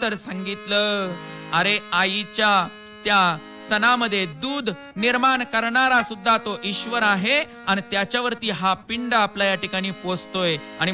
तर सांगितलं, अरे आईच्या त्या स्तनामध्ये दूध निर्माण करणारा सुद्धा तो ईश्वर आहे आणि त्याच्यावरती हा पिंड आपल्या या ठिकाणी पोचतोय आणि